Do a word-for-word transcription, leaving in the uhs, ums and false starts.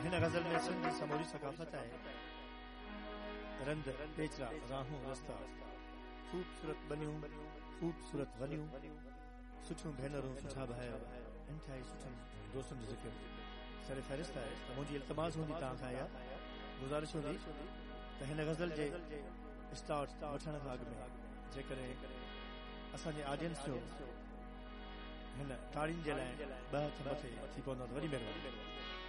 हिन गज़ल में सिंध जी समूरी सकाफ़त आहे। रंद पेचरा राहूं रस्ता ख़ूबसूरत बनियूं ख़ूबसूरत वलियूं सुठियूं भेनरूं सुठा भाई इंतहाई सुठनि दोस्तनि जो ज़िक्र सर फ़हरिस्त आहे। त मुंहिंजी इल्तिमास हूंदी तव्हां खां या गुज़ारिश हूंदी त हिन गज़ल जे स्टार्ट वठण खां अॻु में जेकॾहिं असांजे ऑडियंस जो हिन ताड़ियुनि जे लाइ ॿ हथ मथे थी पवंदा त वॾी महिरबानी।